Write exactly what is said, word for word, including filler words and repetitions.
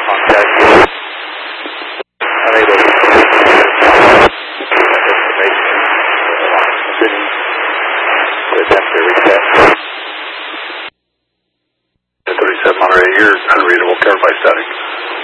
contact you. Unable to information city to attempt to reset. thirty-seven Monterey, you're unreadable. Covered by static.